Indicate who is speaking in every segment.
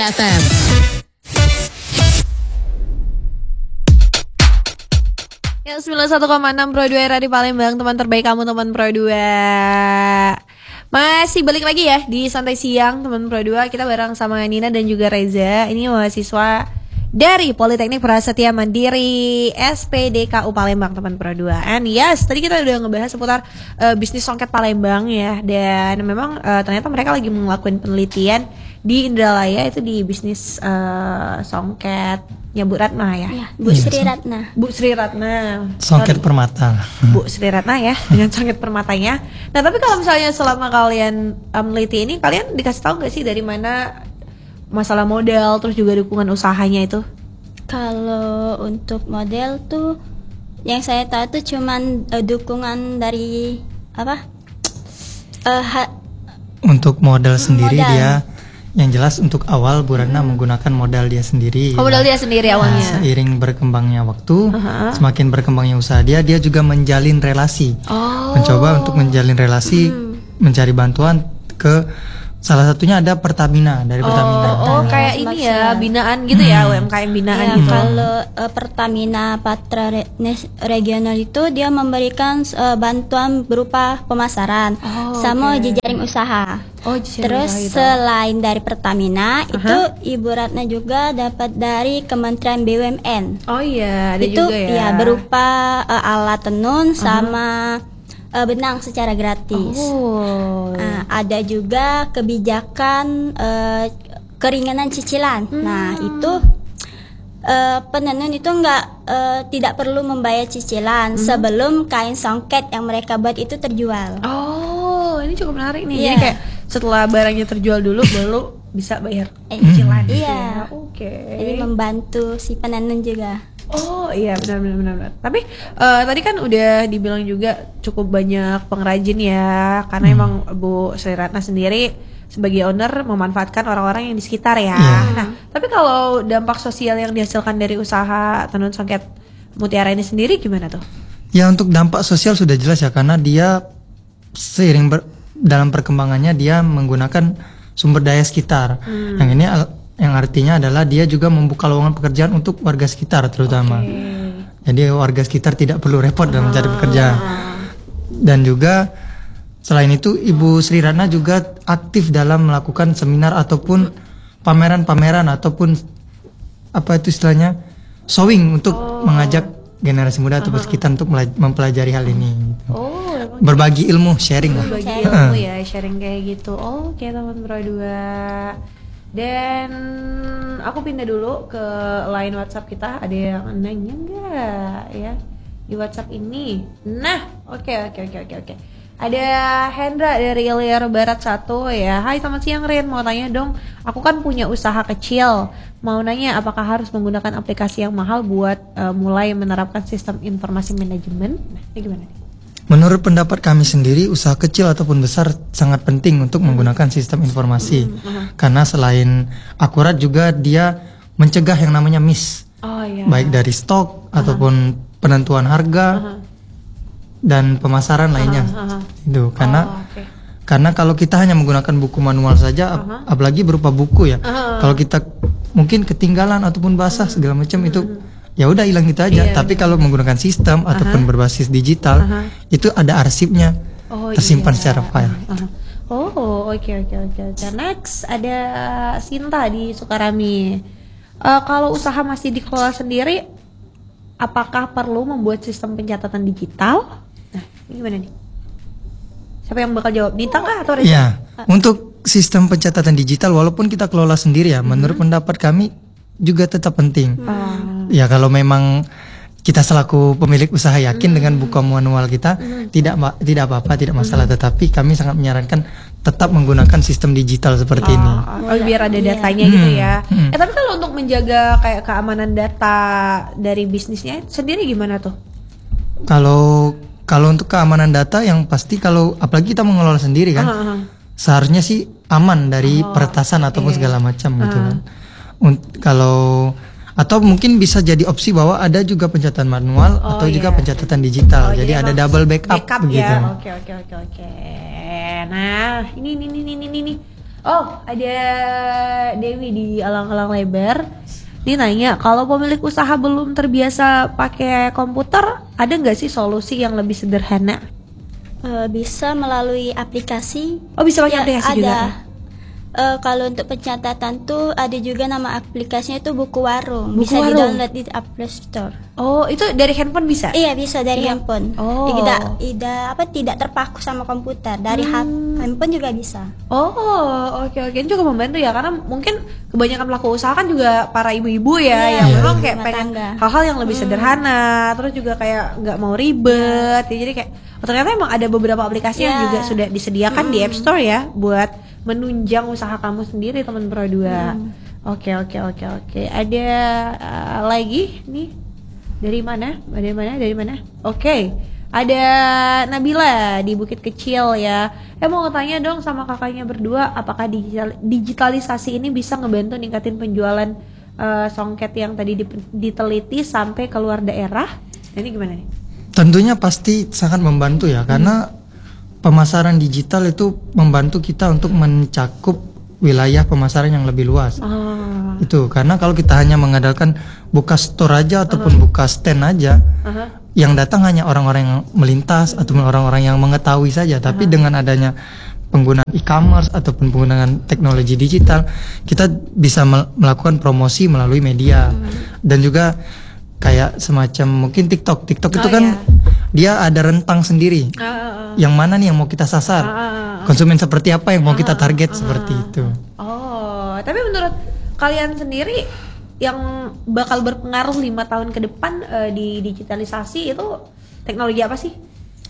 Speaker 1: FM.
Speaker 2: Ya, 91,6 Pro 2 era di Palembang, teman terbaik kamu, teman Pro 2. Masih balik lagi ya di Santai Siang, teman Pro 2. Kita bareng sama Nina dan juga Reza. Ini mahasiswa dari Politeknik Prasetya Mandiri SPDKU Palembang, teman Pro 2. And yes, tadi kita udah ngebahas seputar bisnis songket Palembang ya. Dan memang ternyata mereka lagi ngelakuin penelitian di Indralaya, itu di bisnis songketnya Bu Ratna ya.
Speaker 3: Ya, Bu Sri Ratna.
Speaker 2: Bu Sri Ratna.
Speaker 4: Songket permata.
Speaker 2: Bu Sri Ratna ya, dengan songket permatanya. Nah, tapi kalau misalnya selama kalian meneliti ini, kalian dikasih tahu nggak sih dari mana masalah modal, terus juga dukungan usahanya itu?
Speaker 3: Kalau untuk model tuh, yang saya tahu tuh cuman dukungan dari apa?
Speaker 4: Untuk modal sendiri
Speaker 3: modal.
Speaker 4: dia, yang jelas untuk awal Bu Ratna menggunakan modal dia sendiri.
Speaker 2: Oh, modal dia sendiri awalnya.
Speaker 4: Seiring berkembangnya waktu, semakin berkembangnya usaha dia juga menjalin relasi. Mencoba untuk menjalin relasi, mencari bantuan ke salah satunya ada Pertamina, dari Pertamina.
Speaker 2: Oh, kayak ini ya, binaan gitu ya, UMKM binaan
Speaker 3: Ya,
Speaker 2: gitu.
Speaker 3: kalau Pertamina Patra Regional itu dia memberikan bantuan berupa pemasaran sama jejaring usaha.
Speaker 2: Oh, jejaring
Speaker 3: Terus
Speaker 2: usaha itu.
Speaker 3: selain dari Pertamina itu Ibu Ratna juga dapat dari Kementerian BUMN.
Speaker 2: Oh iya, ada
Speaker 3: Itu
Speaker 2: juga ya.
Speaker 3: berupa alat tenun sama benang secara gratis.
Speaker 2: Oh.
Speaker 3: Ada juga kebijakan keringanan cicilan. Nah, itu penenun itu tidak perlu membayar cicilan sebelum kain songket yang mereka buat itu terjual.
Speaker 2: Oh, ini cukup menarik nih.
Speaker 3: Iya.
Speaker 2: Jadi kayak setelah barangnya terjual dulu baru bisa bayar cicilan. gitu ya.
Speaker 3: Iya.
Speaker 2: Oke.
Speaker 3: Jadi membantu si penenun juga.
Speaker 2: Oh iya, benar. Tapi tadi kan udah dibilang juga cukup banyak pengrajin ya, karena emang Bu Sri Ratna sendiri sebagai owner memanfaatkan orang-orang yang di sekitar ya. Nah, tapi kalau dampak sosial yang dihasilkan dari usaha tenun songket Mutiara ini sendiri gimana tuh?
Speaker 4: Ya, untuk dampak sosial sudah jelas ya, karena dia seiring dalam perkembangannya dia menggunakan sumber daya sekitar. Yang ini yang artinya adalah dia juga membuka lowongan pekerjaan untuk warga sekitar terutama. Jadi warga sekitar tidak perlu repot dalam mencari pekerjaan. Dan juga selain itu Ibu Sri Ratna juga aktif dalam melakukan seminar ataupun pameran-pameran ataupun apa itu istilahnya sewing untuk mengajak generasi muda atau sekitar untuk mempelajari hal ini. Gitu. Berbagi ilmu, sharing lah.
Speaker 2: Berbagi ilmu ya, sharing kayak gitu. Oke, teman Pro 2. Dan aku pindah dulu ke line WhatsApp kita. Ada yang nanya nggak ya di WhatsApp ini? Nah, oke. Ada Hendra dari Ilir Barat 1 ya. Hai, selamat siang Rin, mau tanya dong. Aku kan punya usaha kecil. Mau nanya apakah harus menggunakan aplikasi yang mahal buat mulai menerapkan sistem informasi manajemen? Nah, ini gimana nih?
Speaker 4: Menurut pendapat kami sendiri, usaha kecil ataupun besar sangat penting untuk menggunakan sistem informasi. Karena selain akurat juga dia mencegah yang namanya miss. Baik dari stok ataupun penentuan harga dan pemasaran lainnya. Itu karena kalau kita hanya menggunakan buku manual saja, apalagi berupa buku ya. Kalau kita mungkin ketinggalan ataupun basah segala macam itu ya udah hilang gitu aja. Tapi kalau menggunakan sistem ataupun berbasis digital, itu ada arsipnya tersimpan secara file.
Speaker 2: Oke. Next ada Sinta di Sukarami. Kalau usaha masih dikelola sendiri, apakah perlu membuat sistem pencatatan digital? Nah, ini gimana nih? Siapa yang bakal jawab? Dita kah atau Reza?
Speaker 4: Ya, untuk sistem pencatatan digital walaupun kita kelola sendiri ya, menurut pendapat kami juga tetap penting. Ya, kalau memang kita selaku pemilik usaha yakin dengan buku manual kita tidak apa-apa, tidak masalah. Tetapi kami sangat menyarankan tetap menggunakan sistem digital seperti ini.
Speaker 2: Biar ada datanya gitu ya. Tapi kalau untuk menjaga kayak keamanan data dari bisnisnya sendiri gimana tuh?
Speaker 4: Kalau untuk keamanan data yang pasti, kalau apalagi kita mengelola sendiri kan, seharusnya sih aman dari peretasan ataupun segala macam gitu kan. Kalau atau mungkin bisa jadi opsi bahwa ada juga pencatatan manual atau juga pencatatan digital. Jadi ada double backup begitu.
Speaker 2: Ya. Oke. Nah, ini Oh, ada Dewi di Alang-Alang Lebar. Dia nanya, kalau pemilik usaha belum terbiasa pakai komputer, ada nggak sih solusi yang lebih sederhana?
Speaker 3: Bisa melalui aplikasi.
Speaker 2: Oh, bisa pakai aplikasi
Speaker 3: ada.
Speaker 2: juga?
Speaker 3: Kalau untuk pencatatan tuh ada juga nama aplikasinya itu Buku Warung.
Speaker 2: Buku
Speaker 3: Bisa
Speaker 2: Warung?
Speaker 3: di-download di Apple Store.
Speaker 2: Oh, itu dari handphone bisa?
Speaker 3: Iya, bisa dari
Speaker 2: Iya.
Speaker 3: handphone.
Speaker 2: Oh.
Speaker 3: Tidak terpaku sama komputer. Dari handphone juga bisa.
Speaker 2: Oh, oke. Ini cukup membantu ya, karena mungkin kebanyakan pelaku usaha kan juga para ibu-ibu ya,
Speaker 3: Iya,
Speaker 2: yang
Speaker 3: iya,
Speaker 2: memang
Speaker 3: ibu
Speaker 2: kayak
Speaker 3: rumah
Speaker 2: pengen
Speaker 3: tangga.
Speaker 2: hal-hal yang lebih sederhana, terus juga kayak nggak mau ribet, ya, jadi kayak ternyata emang ada beberapa aplikasi yang
Speaker 3: Iya.
Speaker 2: juga sudah disediakan di App Store ya, buat menunjang usaha kamu sendiri, teman Pro 2. Oke. Ada lagi nih, dari mana? Oke. Ada Nabila di Bukit Kecil ya. Mau tanya dong sama kakaknya berdua, apakah digitalisasi ini bisa ngebantu ningkatin penjualan songket yang tadi diteliti sampai keluar daerah? Nah, ini gimana nih?
Speaker 4: Tentunya pasti sangat membantu ya, karena pemasaran digital itu membantu kita untuk mencakup wilayah pemasaran yang lebih luas. Itu karena kalau kita hanya mengandalkan buka store aja ataupun buka stand aja, yang datang hanya orang-orang yang melintas ataupun orang-orang yang mengetahui saja. Tapi dengan adanya penggunaan e-commerce ataupun penggunaan teknologi digital, kita bisa melakukan promosi melalui media. Dan juga kayak semacam mungkin TikTok itu kan dia ada rentang sendiri. Yang mana nih yang mau kita sasar? Konsumen seperti apa yang mau kita target seperti itu.
Speaker 2: Oh, tapi menurut kalian sendiri yang bakal berpengaruh 5 tahun ke depan di digitalisasi itu teknologi apa sih?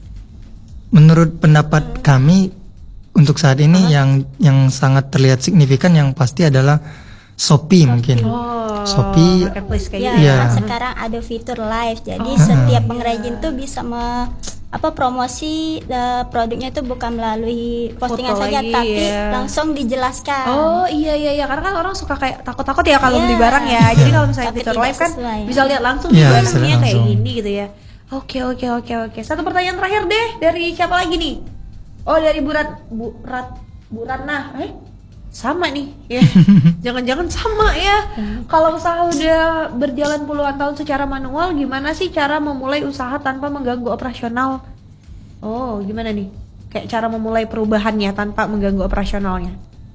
Speaker 4: Menurut pendapat kami untuk saat ini yang sangat terlihat signifikan yang pasti adalah Shopee mungkin. Shopee
Speaker 2: Marketplace kayak
Speaker 3: Ya,
Speaker 2: gitu.
Speaker 4: Iya.
Speaker 3: kan sekarang ada fitur live. Jadi setiap pengrajin tuh bisa promosi produknya itu bukan melalui postingan
Speaker 2: Foto
Speaker 3: saja,
Speaker 2: lagi,
Speaker 3: tapi
Speaker 2: ya.
Speaker 3: langsung dijelaskan.
Speaker 2: Oh iya, karena kan orang suka kayak takut-takut ya kalau
Speaker 3: Iya.
Speaker 2: beli barang ya. Jadi kalau misalnya
Speaker 3: Tapi
Speaker 2: fitur
Speaker 3: tidak
Speaker 2: live kan
Speaker 3: sesuai.
Speaker 2: bisa lihat langsung
Speaker 4: Iya,
Speaker 2: nih
Speaker 4: bisa
Speaker 2: barangnya
Speaker 4: lihat
Speaker 2: kayak
Speaker 4: langsung.
Speaker 2: gini gitu ya. Oke. Satu pertanyaan terakhir deh, dari siapa lagi nih? Oh, dari Bu Ratna. Sama nih ya. Jangan-jangan sama ya. Kalau usaha udah berjalan puluhan tahun secara manual, gimana sih cara memulai usaha tanpa mengganggu operasional? Oh, gimana nih? Kayak cara memulai perubahannya tanpa mengganggu operasionalnya.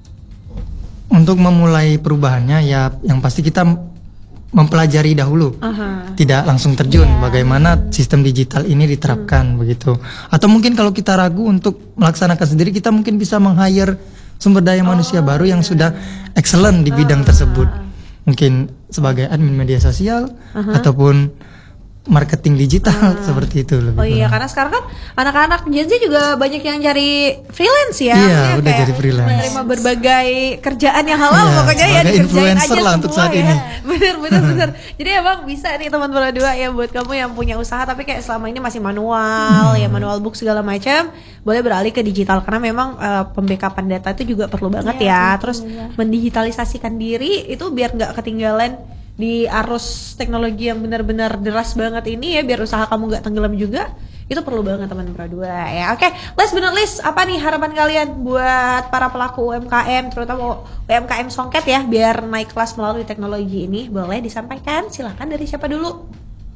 Speaker 4: untuk memulai perubahannya ya yang pasti kita mempelajari dahulu. Tidak langsung terjun bagaimana sistem digital ini diterapkan begitu. Atau mungkin kalau kita ragu untuk melaksanakan sendiri, kita mungkin bisa meng-hire sumber daya manusia baru yang sudah excellent di bidang tersebut. Mungkin sebagai admin media sosial ataupun marketing digital seperti itu lebih.
Speaker 2: Oh iya, karena sekarang kan anak-anak Gen Z juga banyak yang cari freelance ya.
Speaker 4: Iya,
Speaker 2: Maksudnya
Speaker 4: udah
Speaker 2: kayak
Speaker 4: jadi freelance.
Speaker 2: menerima berbagai kerjaan yang halal,
Speaker 4: Iya,
Speaker 2: pokoknya ya
Speaker 4: sebagai
Speaker 2: dikerjain
Speaker 4: influencer
Speaker 2: aja
Speaker 4: lah
Speaker 2: semua
Speaker 4: untuk saat
Speaker 2: ya.
Speaker 4: ini.
Speaker 2: Bener. Jadi emang bisa nih teman bola dua ya, buat kamu yang punya usaha tapi kayak selama ini masih manual ya, manual book segala macam, boleh beralih ke digital karena memang pembackupan data itu juga perlu banget ya. Terus mendigitalisasikan diri itu biar nggak ketinggalan di arus teknologi yang benar-benar deras banget ini ya, biar usaha kamu nggak tenggelam juga. Itu perlu banget teman Pro 2 ya. Oke, last but not least, apa nih harapan kalian buat para pelaku UMKM, terutama UMKM Songket ya, biar naik kelas melalui teknologi ini? Boleh disampaikan, silahkan dari siapa dulu?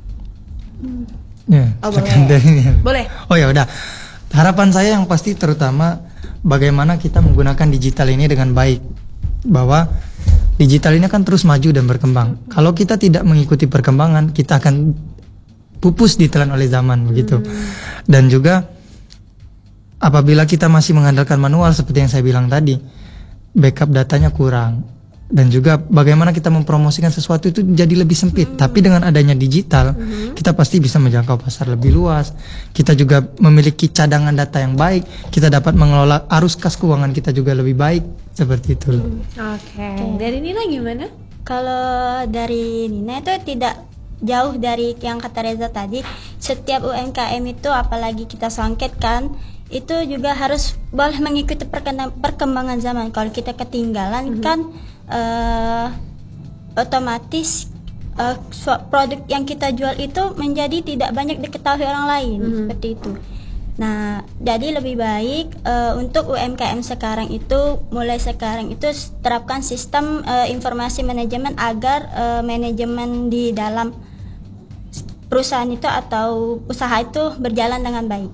Speaker 4: Ya,
Speaker 2: Oh,
Speaker 4: silakan
Speaker 2: boleh.
Speaker 4: dari-
Speaker 2: Boleh.
Speaker 4: Oh ya udah. Harapan saya yang pasti terutama bagaimana kita menggunakan digital ini dengan baik. Bahwa digital ini akan terus maju dan berkembang. Kalau kita tidak mengikuti perkembangan, kita akan pupus ditelan oleh zaman begitu. Dan juga apabila kita masih mengandalkan manual seperti yang saya bilang tadi, backup datanya kurang. Dan juga bagaimana kita mempromosikan sesuatu itu jadi lebih sempit. Tapi dengan adanya digital, kita pasti bisa menjangkau pasar lebih luas. Kita juga memiliki cadangan data yang baik. Kita dapat mengelola arus kas keuangan kita juga lebih baik. Seperti itu.
Speaker 2: Oke. Dari Nina gimana?
Speaker 3: Kalau dari Nina itu tidak jauh dari yang kata Reza tadi. Setiap UMKM itu apalagi kita songket kan, itu juga harus boleh mengikuti perkembangan zaman. Kalau kita ketinggalan kan otomatis produk yang kita jual itu menjadi tidak banyak diketahui orang lain. Seperti itu. Nah, jadi lebih baik untuk UMKM sekarang itu mulai sekarang itu terapkan sistem informasi manajemen agar manajemen di dalam perusahaan itu atau usaha itu berjalan dengan baik.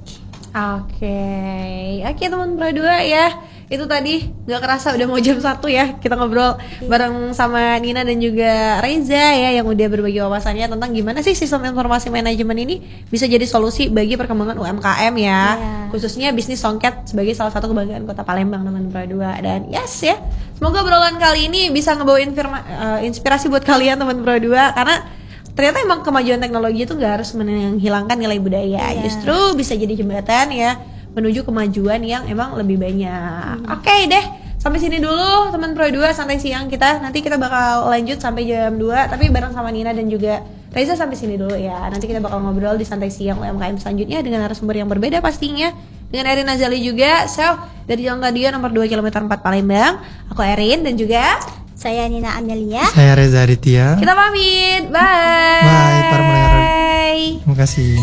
Speaker 2: Oke, teman Pro 2 ya. Itu tadi gak kerasa udah mau jam 1 ya. Kita ngobrol bareng sama Nina dan juga Reza ya, yang udah berbagi wawasannya tentang gimana sih sistem informasi manajemen ini bisa jadi solusi bagi perkembangan UMKM ya. Khususnya bisnis songket sebagai salah satu kebanggaan Kota Palembang, teman Pro 2. Dan yes ya, semoga obrolan kali ini bisa ngebawa inspirasi buat kalian teman Pro 2, karena ternyata emang kemajuan teknologi itu gak harus menghilangkan nilai budaya, justru bisa jadi jembatan ya menuju kemajuan yang emang lebih banyak. Oke deh, sampai sini dulu teman Pro 2 santai siang kita. Nanti kita bakal lanjut sampai jam 2, tapi bareng sama Nina dan juga Reza. Sampai sini dulu ya. Nanti kita bakal ngobrol di santai siang UMKM selanjutnya dengan narasumber yang berbeda pastinya, dengan Erin Azali juga. So, dari Jalan Radio nomor 2 km 4 Palembang, aku Erin dan juga
Speaker 3: saya Nina Amelia.
Speaker 4: Saya Reza Aditya.
Speaker 2: Kita pamit. Bye.
Speaker 4: Bye para pendengar. Terima kasih.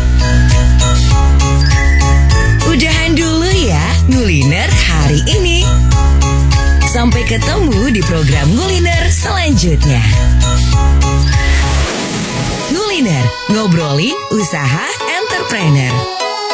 Speaker 1: Udahan dulu ya Nguliner hari ini. Sampai ketemu di program Nguliner selanjutnya. Nguliner, ngobrolin usaha entrepreneur.